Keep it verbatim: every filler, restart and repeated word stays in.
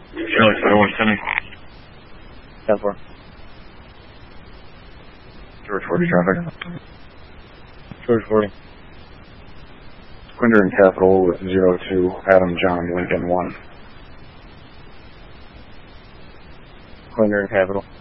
Charlie seven one seven. ten four. George forty traffic. George forty. Quinder and Capital with zero two, Adam John Lincoln one. Quinder and Capital.